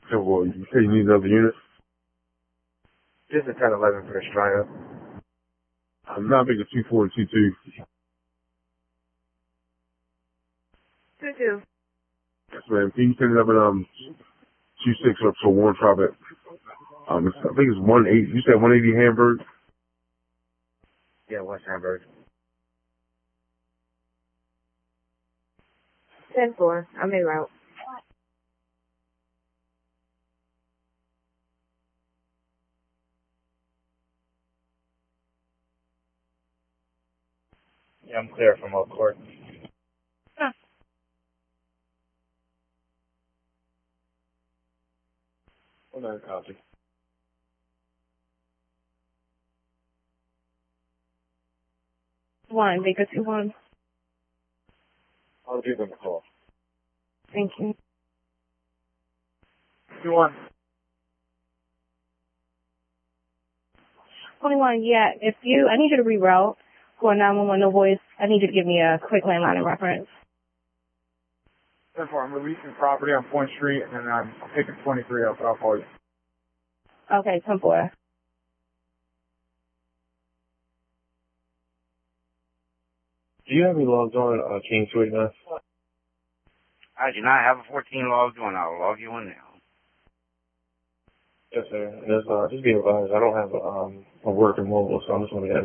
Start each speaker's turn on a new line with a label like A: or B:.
A: So, well, you say you need another unit?
B: Just a 1011 for the Strata.
A: I'm not making 2-4 and 2-2.
C: 2-2.
A: Yes, ma'am. Can you send it up at 2-6 up for Warren Trobet? I think it's 180. You said 180 Hamburg?
B: Yeah, West Hamburg.
C: 10-4. I'm en route.
B: Yeah, I'm clear from Oak Court.
C: Huh.
B: Hold on, copy.
C: One, Baker 2-1.
B: I'll give them a call.
C: Thank you.
B: 2-1.
C: 21, yeah. I need you to reroute for 911 no voice. I need you to give me a quick landline and reference.
B: 10-4. I'm releasing property on Point Street, and then I'm taking 23 up. I'll call you.
C: Okay, 10-4.
A: Do you have me logged on King Suite now?
D: I do not have a 14 logged on. I'll log you in now.
A: Yes, sir. Just be advised, I don't have a working mobile, so I'm just going to